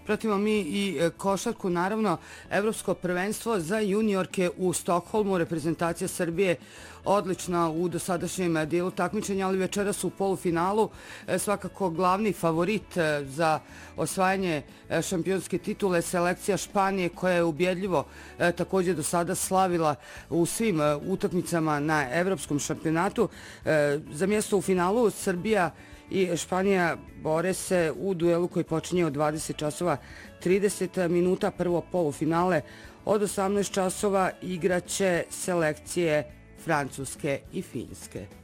Pratimo mi i košarku, naravno, Evropsko prvenstvo za juniorke u Stokholmu, reprezentacija Srbije odlična u dosadašnjem dijelu takmičenja, ali večeras u polufinalu svakako glavni favorit za osvajanje šampionske titule selekcija Španije, koja je ubjedljivo također do sada slavila u svim utakmicama na Evropskom šampionatu. Za mjesto u finalu Srbija i Španija bore se u duelu koji počinje od 20 časova 30 minuta. Prvo polufinale od 18 časova igraće selekcije Francuske i Finske.